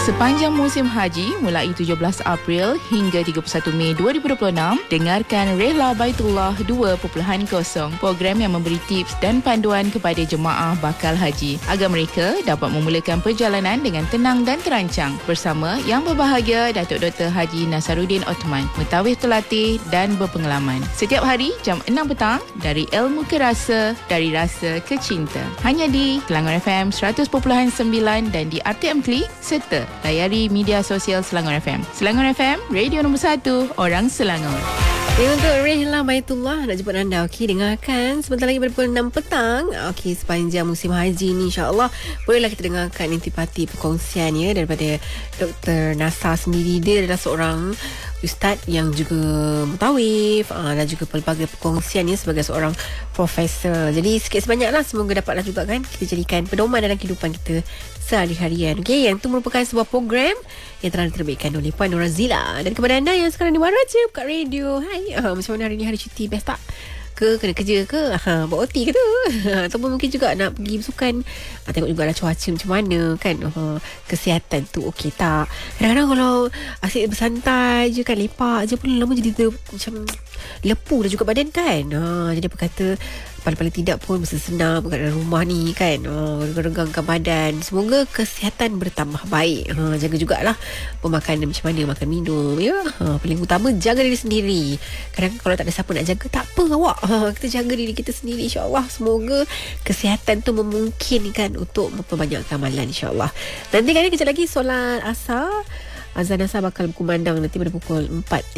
Sepanjang musim haji mulai 17 April hingga 31 Mei 2026, dengarkan Rehla Baitullah 2.0, program yang memberi tips dan panduan kepada jemaah bakal haji agar mereka dapat memulakan perjalanan dengan tenang dan terancang bersama Yang Berbahagia Datuk Dr. Haji Nasaruddin Othman, mentawis terlatih dan berpengalaman. Setiap hari jam 6 petang, dari ilmu ke rasa, dari rasa ke cinta. Hanya di Selangor FM 100.9 dan di RTM Klik serta layari media sosial Selangor FM. Selangor FM, radio nombor 1 orang Selangor. Untuk Rehla Baitullah nak jemput anda. Okey, dengarkan sebentar lagi pada pukul 6 petang. Okey, sepanjang musim haji ni insya-Allah bolehlah kita dengarkan intipati perkongsian ya daripada Dr. Nasar sendiri. Dia adalah seorang ustaz yang juga mutawif dan juga pelbagai perkongsiannya sebagai seorang profesor. Jadi sikit sebanyaklah semoga dapatlah juga kan kita jadikan pedoman dalam kehidupan kita sehari-harian. Okey, yang itu merupakan sebuah program yang telah diterbitkan oleh Puan Nur Razila. Dan kepada anda yang sekarang di luar je buka radio, hai, macam mana hari ni, hari cuti best tak? Ke kena kerja ke, buat OT ke tu, ataupun mungkin juga nak pergi bersukan, tengok juga lah cuaca macam mana kan, kesihatan tu okey tak. Kadang-kadang kalau asyik bersantai je kan, lepak je pun lama jadi macam lepuh dah juga badan kan. Jadi apa kata, paling tidak pun mesti senang kat dalam rumah ni kan, regangkan badan. Semoga kesihatan bertambah baik. Jaga jugalah pemakanan macam mana, makan minum ya. Paling utama jaga diri sendiri. Kadang kalau tak ada siapa nak jaga, tak apa awak, kita jaga diri kita sendiri, insyaAllah. Semoga kesihatan tu memungkinkan untuk memperbanyakkan amalan, insyaAllah. Nanti kan kejap lagi solat asar, azan asar bakal berkumandang nanti pada pukul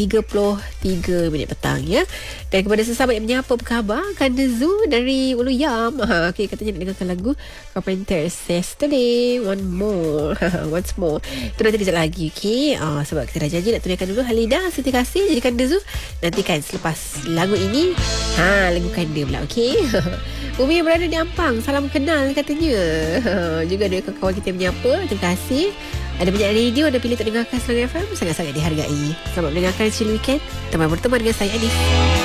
4.33 minit petang ya. Dan kepada sesahabat yang menyapa, apa khabar? Kanda Zu dari Ulu Yam. Okey, katanya nak dengarkan lagu Carpenters Yesterday One More. Once More. Itu nanti kejap lagi, okey. Sebab kita dah janji nak tunaikan dulu Halida Siti Kasih jadi Kanda Zu. Nanti kan selepas lagu ini, lagu Kanda pula, okey. Umi yang berada di Ampang, salam kenal katanya. Juga ada kawan kita yang menyapa. Terima kasih. Ada banyak radio anda pilih untuk dengarkan Selangor FM, sangat-sangat dihargai. Selamat mendengarkan Chill Weekend. Teman berteman dengan saya, Anis.